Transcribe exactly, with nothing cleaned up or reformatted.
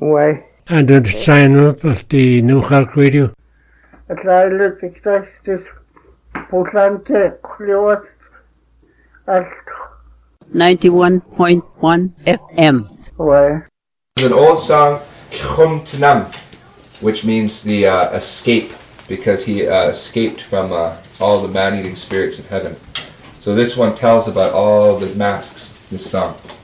Ouais. And did it sign up at the New Cork Radio? At Lyle Dictastis Putlante Cleos at ninety-one point one F M. Ouais. There's an old song, Chum Tanam, which means the uh, escape, because he uh, escaped from uh, all the man-eating spirits of heaven. So this one tells about all the masks, this song.